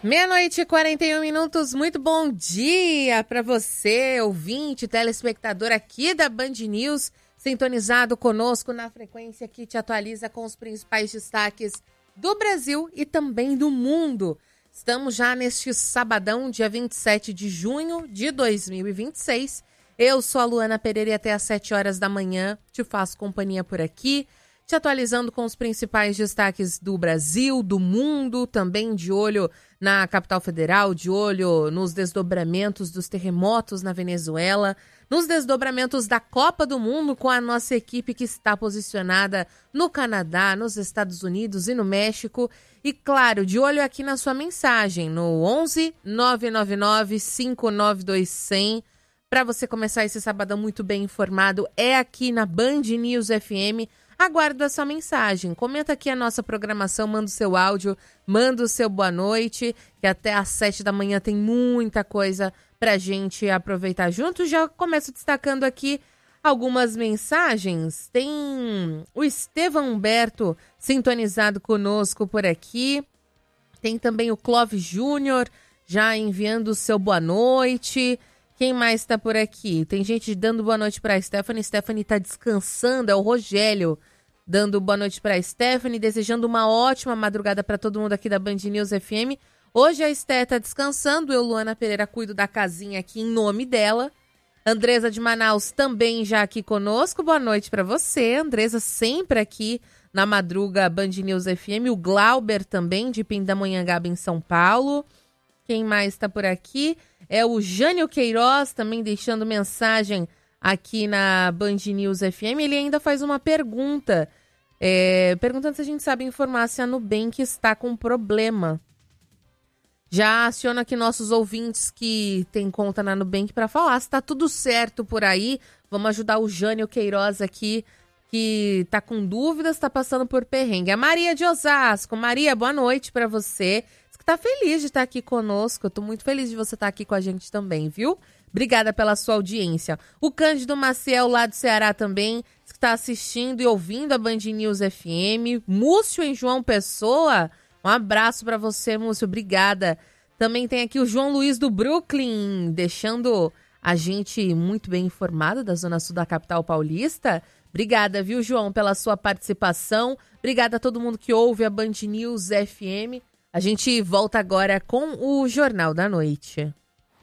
Meia-noite e 41 minutos, muito bom dia para você, ouvinte, telespectador aqui da Band News, sintonizado conosco na frequência que te atualiza com os principais destaques do Brasil e também do mundo. Estamos já neste sabadão, dia 27 de junho de 2026. Eu sou a Luana Pereira e até às 7 horas da manhã te faço companhia por aqui, te atualizando com os principais destaques do Brasil, do mundo, também de olho na capital federal, de olho nos desdobramentos dos terremotos na Venezuela, nos desdobramentos da Copa do Mundo com a nossa equipe que está posicionada no Canadá, nos Estados Unidos e no México. E claro, de olho aqui na sua mensagem, no 11 999 592 100. Para você começar esse sabadão muito bem informado, é aqui na Band News FM. Aguardo a sua mensagem, comenta aqui a nossa programação, manda o seu áudio, manda o seu boa noite, que até às 7 da manhã tem muita coisa pra gente aproveitar junto. Já começo destacando aqui algumas mensagens. Tem o Estevão Humberto sintonizado conosco por aqui, tem também o Clóvis Júnior já enviando o seu boa noite. Quem mais está por aqui? Tem gente dando boa noite para a Stephanie. Stephanie está descansando. É o Rogério dando boa noite para a Stephanie, desejando uma ótima madrugada para todo mundo aqui da Band News FM. Hoje a Sté está descansando. Eu, Luana Pereira, cuido da casinha aqui em nome dela. Andresa de Manaus também já aqui conosco. Boa noite para você, Andresa, sempre aqui na madruga Band News FM. O Glauber também, de Pindamonhangaba, em São Paulo. Quem mais está por aqui? É o Jânio Queiroz, também deixando mensagem aqui na Band News FM. Ele ainda faz uma pergunta, perguntando se a gente sabe informar se a Nubank está com problema. Já aciono aqui nossos ouvintes que têm conta na Nubank para falar se está tudo certo por aí. Vamos ajudar o Jânio Queiroz aqui, que está com dúvidas, está passando por perrengue. A Maria de Osasco. Maria, boa noite para você. Tá feliz de estar aqui conosco, eu tô muito feliz de você estar aqui com a gente também, viu? Obrigada pela sua audiência. O Cândido Maciel, lá do Ceará também, que está assistindo e ouvindo a Band News FM. Múcio em João Pessoa, um abraço para você, Múcio, obrigada. Também tem aqui o João Luiz do Brooklyn, deixando a gente muito bem informado da Zona Sul da capital paulista. Obrigada, viu, João, pela sua participação. Obrigada a todo mundo que ouve a Band News FM. A gente volta agora com o Jornal da Noite.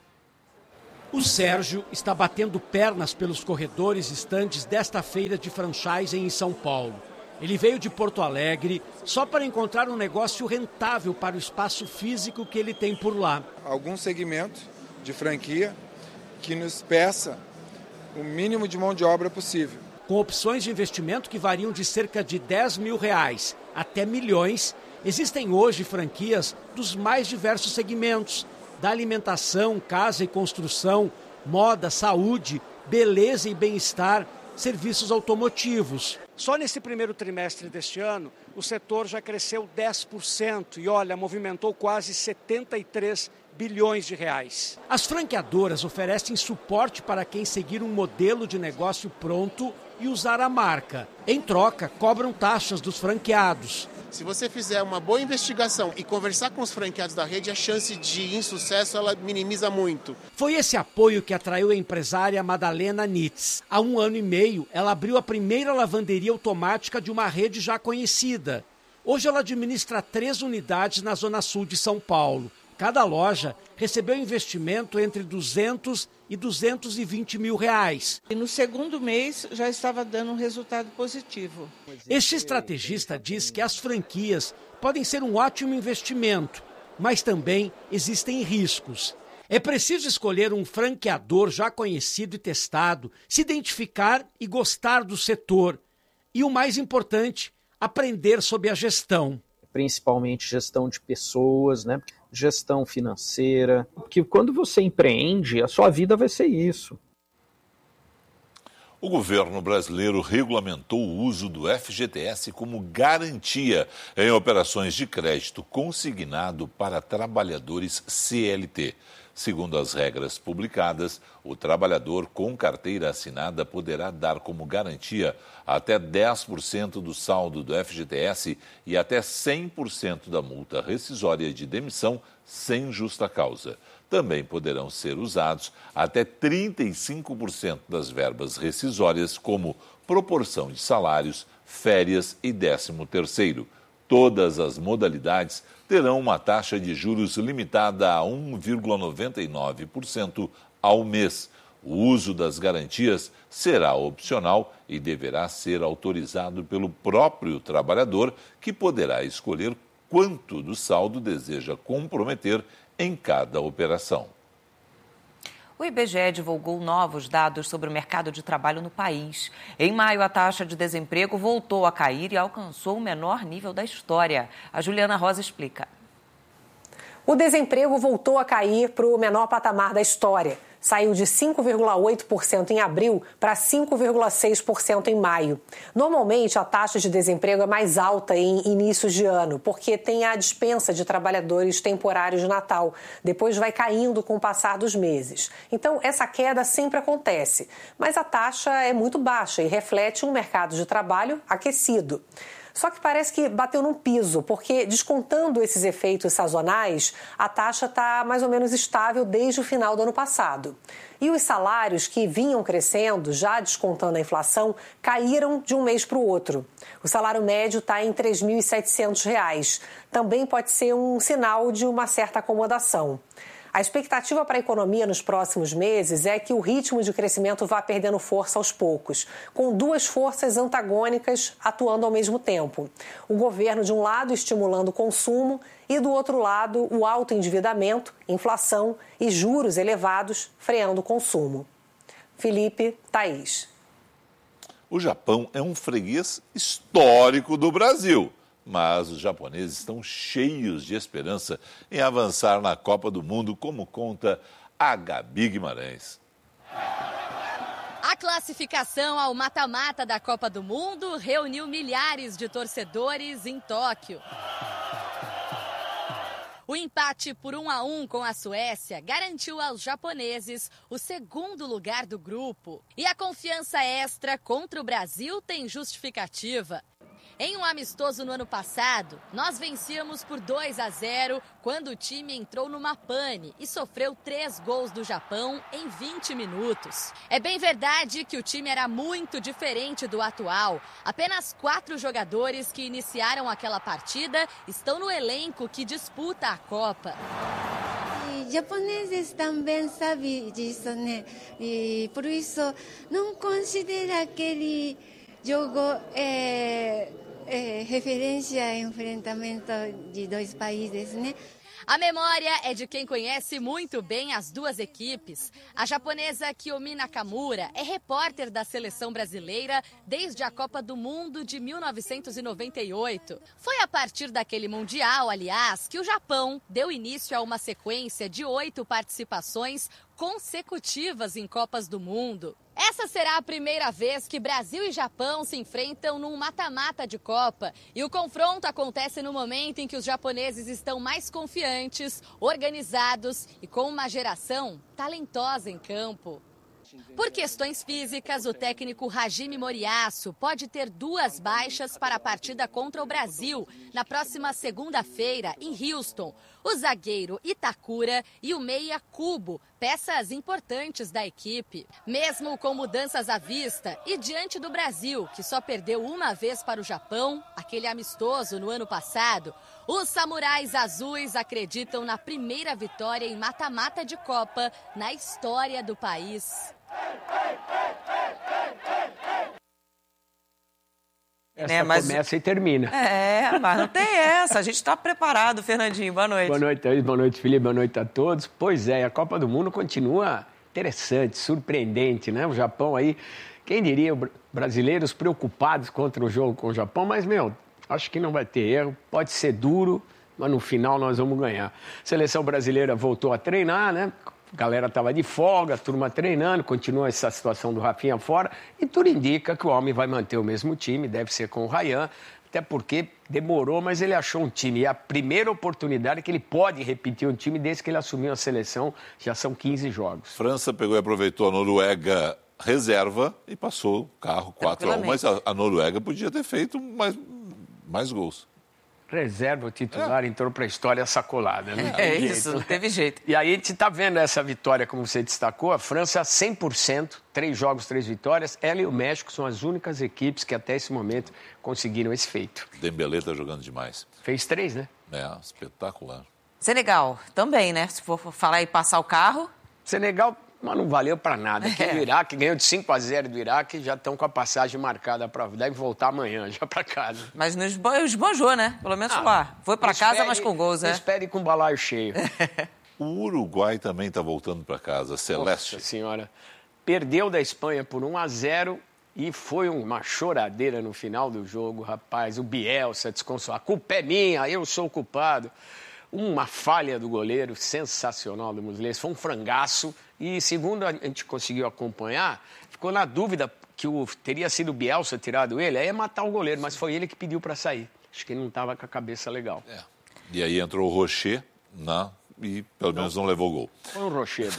O Sérgio está batendo pernas pelos corredores e estandes desta feira de franchising em São Paulo. Ele veio de Porto Alegre só para encontrar um negócio rentável para o espaço físico que ele tem por lá. Algum segmento de franquia que nos peça o mínimo de mão de obra possível. Com opções de investimento que variam de cerca de R$10 mil até milhões, existem hoje franquias dos mais diversos segmentos, da alimentação, casa e construção, moda, saúde, beleza e bem-estar, serviços automotivos. Só nesse primeiro trimestre deste ano, o setor já cresceu 10% e, olha, movimentou quase 73 bilhões de reais. As franqueadoras oferecem suporte para quem seguir um modelo de negócio pronto e usar a marca. Em troca, cobram taxas dos franqueados. Se você fizer uma boa investigação e conversar com os franqueados da rede, a chance de insucesso ela minimiza muito. Foi esse apoio que atraiu a empresária Madalena Nitz. Há 1 ano e meio, ela abriu a primeira lavanderia automática de uma rede já conhecida. Hoje ela administra 3 unidades na Zona Sul de São Paulo. Cada loja recebeu investimento entre 200 e 220 mil reais. E no segundo mês já estava dando um resultado positivo. Este estrategista diz que as franquias podem ser um ótimo investimento, mas também existem riscos. É preciso escolher um franqueador já conhecido e testado, se identificar e gostar do setor. E o mais importante, aprender sobre a gestão. Principalmente gestão de pessoas, né? Gestão financeira, porque quando você empreende, a sua vida vai ser isso. O governo brasileiro regulamentou o uso do FGTS como garantia em operações de crédito consignado para trabalhadores CLT. Segundo as regras publicadas, o trabalhador com carteira assinada poderá dar como garantia até 10% do saldo do FGTS e até 100% da multa rescisória de demissão sem justa causa. Também poderão ser usados até 35% das verbas rescisórias como proporção de salários, férias e 13º. Todas as modalidades terão uma taxa de juros limitada a 1,99% ao mês. O uso das garantias será opcional e deverá ser autorizado pelo próprio trabalhador, que poderá escolher quanto do saldo deseja comprometer em cada operação. O IBGE divulgou novos dados sobre o mercado de trabalho no país. Em maio, a taxa de desemprego voltou a cair e alcançou o menor nível da história. A Juliana Rosa explica. O desemprego voltou a cair para o menor patamar da história. Saiu de 5,8% em abril para 5,6% em maio. Normalmente, a taxa de desemprego é mais alta em inícios de ano, porque tem a dispensa de trabalhadores temporários de Natal. Depois vai caindo com o passar dos meses. Então, essa queda sempre acontece. Mas a taxa é muito baixa e reflete um mercado de trabalho aquecido. Só que parece que bateu num piso, porque descontando esses efeitos sazonais, a taxa está mais ou menos estável desde o final do ano passado. E os salários que vinham crescendo, já descontando a inflação, caíram de um mês para o outro. O salário médio está em R$ 3.700. Também pode ser um sinal de uma certa acomodação. A expectativa para a economia nos próximos meses é que o ritmo de crescimento vá perdendo força aos poucos, com duas forças antagônicas atuando ao mesmo tempo. O governo, de um lado, estimulando o consumo e, do outro lado, o alto endividamento, inflação e juros elevados freando o consumo. Felipe, Thaís. O Japão é um freguês histórico do Brasil. Mas os japoneses estão cheios de esperança em avançar na Copa do Mundo, como conta a Gabi Guimarães. A classificação ao mata-mata da Copa do Mundo reuniu milhares de torcedores em Tóquio. O empate por 1-1 com a Suécia garantiu aos japoneses o segundo lugar do grupo. E a confiança extra contra o Brasil tem justificativa. Em um amistoso no ano passado, nós vencíamos por 2-0 quando o time entrou numa pane e sofreu 3 gols do Japão em 20 minutos. É bem verdade que o time era muito diferente do atual. Apenas 4 jogadores que iniciaram aquela partida estão no elenco que disputa a Copa. Os japoneses também sabem disso, né? E por isso não considera aquele jogo referência ao enfrentamento de dois países, né? A memória é de quem conhece muito bem as duas equipes. A japonesa Kiyomi Nakamura é repórter da seleção brasileira desde a Copa do Mundo de 1998. Foi a partir daquele Mundial, aliás, que o Japão deu início a uma sequência de 8 participações consecutivas em Copas do Mundo. Essa será a primeira vez que Brasil e Japão se enfrentam num mata-mata de Copa. E o confronto acontece no momento em que os japoneses estão mais confiantes, organizados e com uma geração talentosa em campo. Por questões físicas, o técnico Hajime Moriyasu pode ter 2 baixas para a partida contra o Brasil, na próxima segunda-feira, em Houston. O zagueiro Itakura e o meia Kubo, peças importantes da equipe. Mesmo com mudanças à vista e diante do Brasil, que só perdeu uma vez para o Japão, aquele amistoso no ano passado, os samurais azuis acreditam na primeira vitória em mata-mata de Copa na história do país. Essa começa e termina. Mas não tem essa. A gente está preparado, Fernandinho. Boa noite. Boa noite, Thaís. Boa noite, Felipe. Boa noite a todos. Pois é, a Copa do Mundo continua interessante, surpreendente, né? O Japão aí, quem diria, brasileiros preocupados contra o jogo com o Japão, mas, acho que não vai ter erro. Pode ser duro, mas no final nós vamos ganhar. A seleção brasileira voltou a treinar, né? A galera estava de folga, a turma treinando, continua essa situação do Rafinha fora e tudo indica que o homem vai manter o mesmo time, deve ser com o Ryan, Até porque demorou, mas ele achou um time. E é a primeira oportunidade que ele pode repetir um time desde que ele assumiu a seleção. Já são 15 jogos. França pegou e aproveitou a Noruega reserva e passou o carro 4-1. Mas a Noruega podia ter feito mais gols. Reserva, o titular entrou para a história sacolada. Né? Isso, não teve jeito. E aí a gente está vendo essa vitória, como você destacou, a França 100%, 3 jogos, 3 vitórias. Ela e o México são as únicas equipes que até esse momento conseguiram esse feito. Dembélé está jogando demais. Fez 3, né? Espetacular. Senegal também, né? Se for falar e passar o carro. Senegal... Mas não valeu para nada. Aqui o Iraque ganhou de 5-0 do Iraque, já estão com a passagem marcada para... Deve voltar amanhã, já para casa. Mas não esbanjou, né? Pelo menos lá. Foi para casa, mas com gols, né? Espere com o balaio cheio. O Uruguai também está voltando para casa, Celeste. Nossa senhora. Perdeu da Espanha por 1-0 e foi uma choradeira no final do jogo, rapaz. O Bielsa desconsolado. A culpa é minha, eu sou o culpado. Uma falha do goleiro sensacional do Muslera. Foi um frangaço. E, segundo a gente conseguiu acompanhar, ficou na dúvida que teria sido o Bielsa tirado ele, aí ia matar o goleiro, mas foi ele que pediu para sair. Acho que ele não estava com a cabeça legal. E aí entrou o Rocher, e pelo menos não levou gol. Foi um Rochedo.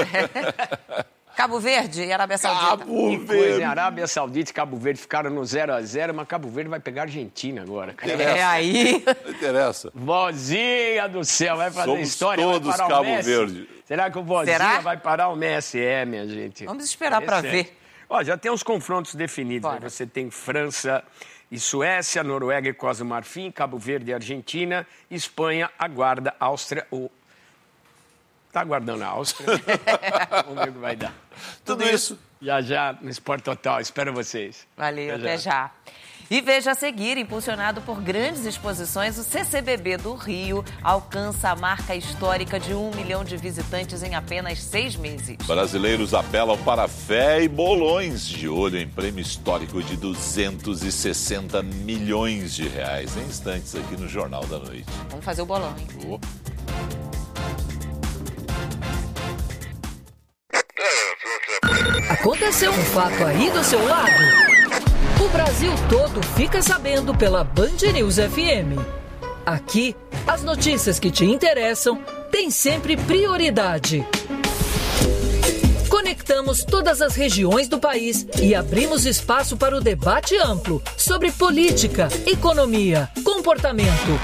Cabo Verde e Arábia Saudita. Que coisa, hein? Arábia Saudita e Cabo Verde ficaram no 0-0, mas Cabo Verde vai pegar a Argentina agora. Cara. Aí. Não interessa. Vozinha do céu, vai fazer Somos história, todos vai parar Cabo o Messi. Verde. Será que o Vozinha vai parar o Messi? Minha gente. Vamos esperar para ver. Ó, já tem os confrontos definidos. Né? Você tem França e Suécia, Noruega e Costa do Marfim, Cabo Verde e Argentina, Espanha aguarda Áustria ou... Está aguardando a Áustria. Vamos ver o que vai dar. Tudo isso já no Sport Total. Espero vocês. Valeu, até já. E veja a seguir, impulsionado por grandes exposições, o CCBB do Rio alcança a marca histórica de 1 milhão de visitantes em apenas 6 meses. Brasileiros apelam para fé e bolões, de olho em prêmio histórico de 260 milhões de reais. Em instantes aqui no Jornal da Noite. Vamos fazer o bolão, hein? Aconteceu um fato aí do seu lado? O Brasil todo fica sabendo pela Band News FM. Aqui, as notícias que te interessam têm sempre prioridade. Conectamos todas as regiões do país e abrimos espaço para o debate amplo sobre política, economia, comportamento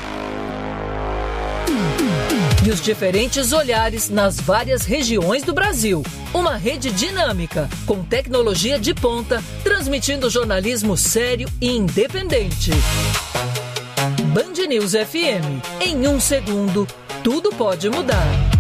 e os diferentes olhares nas várias regiões do Brasil. Uma rede dinâmica, com tecnologia de ponta, transmitindo jornalismo sério e independente. Band News FM. Em 1 segundo, tudo pode mudar.